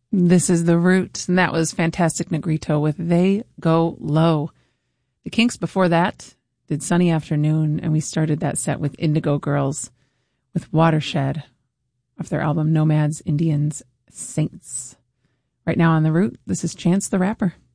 This is The Root, and that was Fantastic Negrito with They Go Low. The Kinks before that did Sunny Afternoon, and we started that set with Indigo Girls with Watershed off their album Nomads, Indians, Saints. Right now on The Root, this is Chance the Rapper.